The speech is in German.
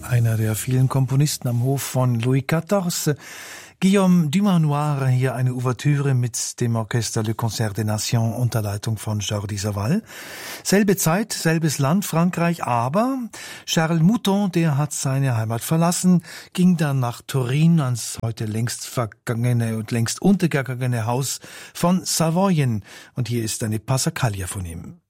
einer der vielen Komponisten am Hof von Louis XIV. Guillaume Dumanoir, hier eine Ouvertüre mit dem Orchester Le Concert des Nations unter Leitung von Jordi Savall. Selbe Zeit, selbes Land, Frankreich, aber Charles Mouton, der hat seine Heimat verlassen, ging dann nach Turin ans heute längst vergangene und längst untergegangene Haus von Savoyen. Und hier ist eine Passacaglia von ihm.